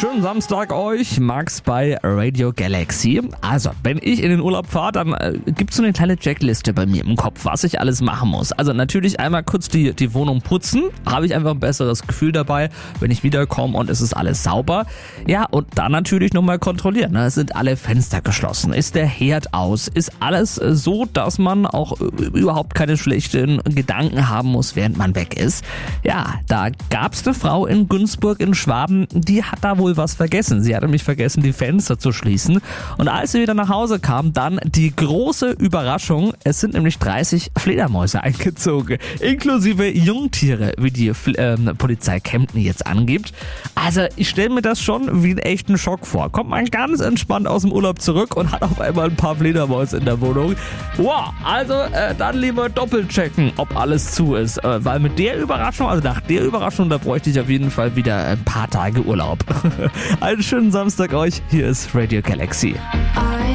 Schönen Samstag euch, Max bei Radio Galaxy. Also, wenn ich in den Urlaub fahre, dann gibt's so eine kleine Checkliste bei mir im Kopf, was ich alles machen muss. Also natürlich einmal kurz die Wohnung putzen, habe ich einfach ein besseres Gefühl dabei, wenn ich wiederkomme und es ist alles sauber. Ja, und dann natürlich nochmal kontrollieren, ne? Sind alle Fenster geschlossen, ist der Herd aus, ist alles so, dass man auch überhaupt keine schlechten Gedanken haben muss, während man weg ist. Ja, da gab's eine Frau in Günzburg in Schwaben, die hat da wohl was vergessen. Sie hatte nämlich vergessen, die Fenster zu schließen. Und als sie wieder nach Hause kam, dann die große Überraschung. Es sind nämlich 30 Fledermäuse eingezogen. Inklusive Jungtiere, wie die Polizei Kempten jetzt angibt. Also ich stelle mir das schon wie einen echten Schock vor. Kommt man ganz entspannt aus dem Urlaub zurück und hat auf einmal ein paar Fledermäuse in der Wohnung. Wow, also dann lieber doppelt checken, ob alles zu ist. Weil mit der Überraschung, also nach der Überraschung, da bräuchte ich auf jeden Fall wieder ein paar Tage Urlaub. Einen schönen Samstag euch. Hier ist Radio Galaxy.